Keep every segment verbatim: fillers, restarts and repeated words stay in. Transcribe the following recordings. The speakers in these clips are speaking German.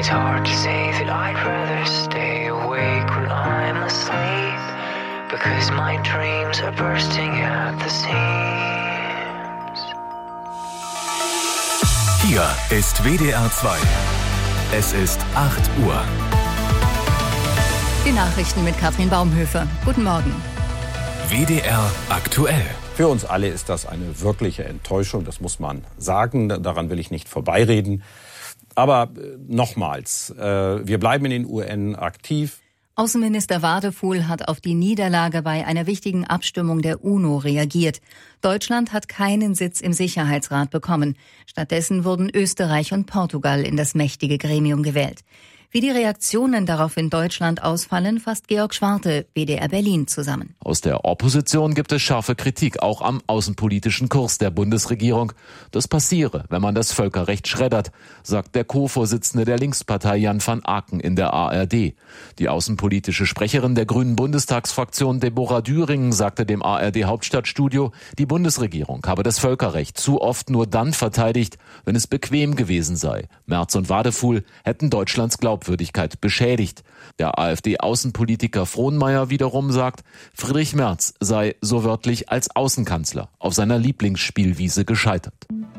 It's hard to say that I'd rather stay awake when I'm asleep, because my dreams are bursting at the seams. Hier ist W D R zwei. Es ist acht Uhr. Die Nachrichten mit Katrin Baumhöfer. Guten Morgen. W D R aktuell. Für uns alle ist das eine wirkliche Enttäuschung, das muss man sagen. Daran will ich nicht vorbeireden. Aber äh, nochmals, äh, wir bleiben in den U N aktiv. Außenminister Wadefuhl hat auf die Niederlage bei einer wichtigen Abstimmung der UNO reagiert. Deutschland hat keinen Sitz im Sicherheitsrat bekommen. Stattdessen wurden Österreich und Portugal in das mächtige Gremium gewählt. Wie die Reaktionen darauf in Deutschland ausfallen, fasst Georg Schwarte, W D R Berlin, zusammen. Aus der Opposition gibt es scharfe Kritik, auch am außenpolitischen Kurs der Bundesregierung. Das passiere, wenn man das Völkerrecht schreddert, sagt der Co-Vorsitzende der Linkspartei Jan van Aken in der A R D. Die außenpolitische Sprecherin der Grünen Bundestagsfraktion Deborah Düringen sagte dem A R D-Hauptstadtstudio, die Bundesregierung habe das Völkerrecht zu oft nur dann verteidigt, wenn es bequem gewesen sei. Merz und Wadefuhl hätten Deutschlands Glaubwürdigkeit beschädigt. Der AfD-Außenpolitiker Frohnmeier wiederum sagt, Friedrich Merz sei so wörtlich als Außenkanzler auf seiner Lieblingsspielwiese gescheitert.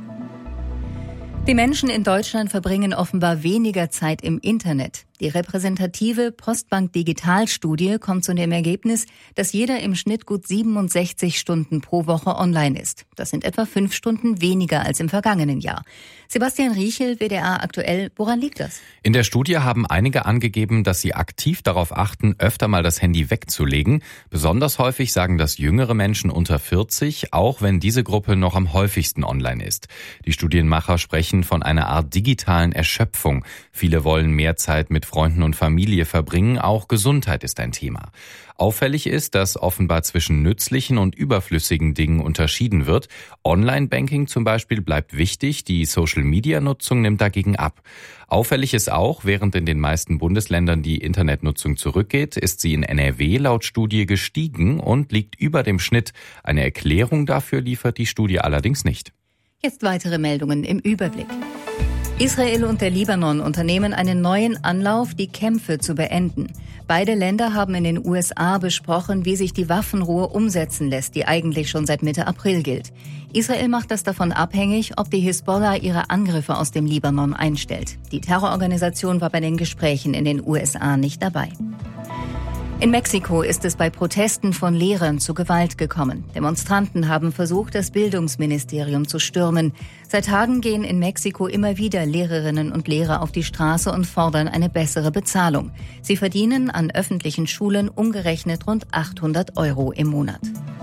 Die Menschen in Deutschland verbringen offenbar weniger Zeit im Internet. Die repräsentative Postbank-Digitalstudie kommt zu dem Ergebnis, dass jeder im Schnitt gut siebenundsechzig Stunden pro Woche online ist. Das sind etwa fünf Stunden weniger als im vergangenen Jahr. Sebastian Riechel, W D R aktuell. Woran liegt das? In der Studie haben einige angegeben, dass sie aktiv darauf achten, öfter mal das Handy wegzulegen. Besonders häufig sagen das jüngere Menschen unter vierzig, auch wenn diese Gruppe noch am häufigsten online ist. Die Studienmacher sprechen von einer Art digitalen Erschöpfung. Viele wollen mehr Zeit mit Freunden und Familie verbringen, auch Gesundheit ist ein Thema. Auffällig ist, dass offenbar zwischen nützlichen und überflüssigen Dingen unterschieden wird. Online-Banking zum Beispiel bleibt wichtig, die Social-Media-Nutzung nimmt dagegen ab. Auffällig ist auch, während in den meisten Bundesländern die Internetnutzung zurückgeht, ist sie in N R W laut Studie gestiegen und liegt über dem Schnitt. Eine Erklärung dafür liefert die Studie allerdings nicht. Jetzt weitere Meldungen im Überblick. Israel und der Libanon unternehmen einen neuen Anlauf, die Kämpfe zu beenden. Beide Länder haben in den U S A besprochen, wie sich die Waffenruhe umsetzen lässt, die eigentlich schon seit Mitte April gilt. Israel macht das davon abhängig, ob die Hisbollah ihre Angriffe aus dem Libanon einstellt. Die Terrororganisation war bei den Gesprächen in den U S A nicht dabei. In Mexiko ist es bei Protesten von Lehrern zu Gewalt gekommen. Demonstranten haben versucht, das Bildungsministerium zu stürmen. Seit Tagen gehen in Mexiko immer wieder Lehrerinnen und Lehrer auf die Straße und fordern eine bessere Bezahlung. Sie verdienen an öffentlichen Schulen umgerechnet rund achthundert Euro im Monat.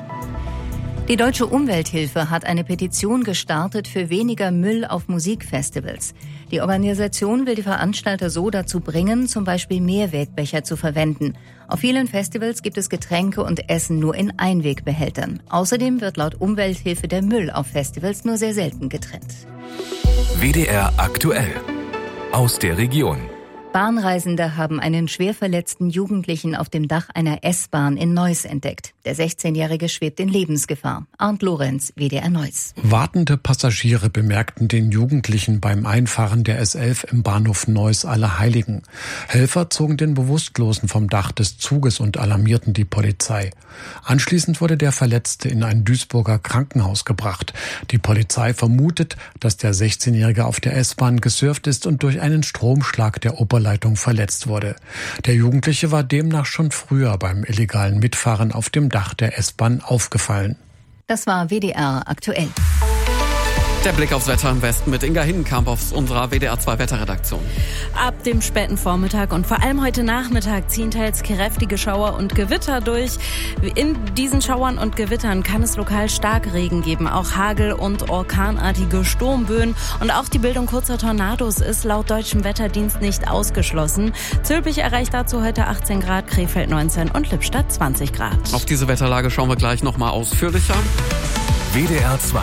Die Deutsche Umwelthilfe hat eine Petition gestartet für weniger Müll auf Musikfestivals. Die Organisation will die Veranstalter so dazu bringen, zum Beispiel Mehrwegbecher zu verwenden. Auf vielen Festivals gibt es Getränke und Essen nur in Einwegbehältern. Außerdem wird laut Umwelthilfe der Müll auf Festivals nur sehr selten getrennt. W D R aktuell. Aus der Region. Bahnreisende haben einen schwer verletzten Jugendlichen auf dem Dach einer S-Bahn in Neuss entdeckt. Der sechzehnjährige schwebt in Lebensgefahr. Arndt Lorenz, W D R Neuss. Wartende Passagiere bemerkten den Jugendlichen beim Einfahren der S elf im Bahnhof Neuss Allerheiligen. Helfer zogen den Bewusstlosen vom Dach des Zuges und alarmierten die Polizei. Anschließend wurde der Verletzte in ein Duisburger Krankenhaus gebracht. Die Polizei vermutet, dass der sechzehnjährige auf der S-Bahn gesurft ist und durch einen Stromschlag der Oberleitung verletzt wurde. Der Jugendliche war demnach schon früher beim illegalen Mitfahren auf dem Dach der S-Bahn aufgefallen. Das war W D R aktuell. Der Blick aufs Wetter im Westen mit Inga Hindenkamp aus unserer W D R zwei Wetterredaktion. Ab dem späten Vormittag und vor allem heute Nachmittag ziehen teils kräftige Schauer und Gewitter durch. In diesen Schauern und Gewittern kann es lokal Starkregen geben, auch Hagel und orkanartige Sturmböen. Und auch die Bildung kurzer Tornados ist laut deutschem Wetterdienst nicht ausgeschlossen. Zülpich erreicht dazu heute achtzehn Grad, Krefeld neunzehn und Lippstadt zwanzig Grad. Auf diese Wetterlage schauen wir gleich nochmal ausführlicher. W D R zwei.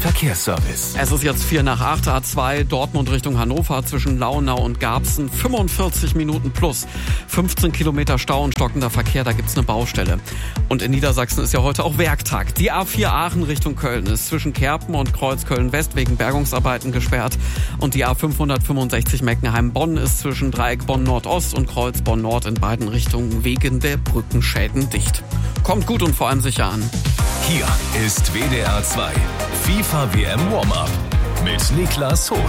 Verkehrsservice. Es ist jetzt vier nach acht, A zwei, Dortmund Richtung Hannover zwischen Launau und Garbsen. fünfundvierzig Minuten plus, fünfzehn Kilometer Stau und stockender Verkehr, da gibt's eine Baustelle. Und in Niedersachsen ist ja heute auch Werktag. Die A vier Aachen Richtung Köln ist zwischen Kerpen und Kreuz Köln-West wegen Bergungsarbeiten gesperrt. Und die A fünfhundertfünfundsechzig Meckenheim-Bonn ist zwischen Dreieck Bonn-Nordost und Kreuz Bonn-Nord in beiden Richtungen wegen der Brückenschäden dicht. Kommt gut und vor allem sicher an. Hier ist W D R zwei FIFA W M Warm-Up mit Niklas Hoth.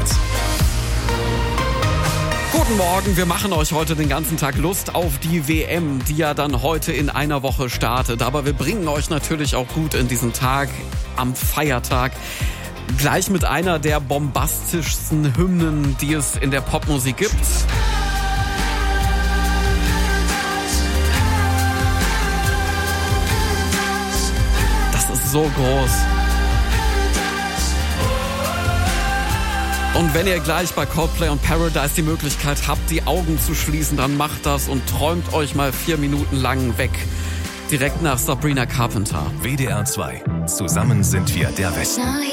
Guten Morgen, wir machen euch heute den ganzen Tag Lust auf die W M, die ja dann heute in einer Woche startet. Aber wir bringen euch natürlich auch gut in diesen Tag am Feiertag. Gleich mit einer der bombastischsten Hymnen, die es in der Popmusik gibt. Das ist so groß. Und wenn ihr gleich bei Coldplay und Paradise die Möglichkeit habt, die Augen zu schließen, dann macht das und träumt euch mal vier Minuten lang weg. Direkt nach Sabrina Carpenter. W D R zwei. Zusammen sind wir der Westen.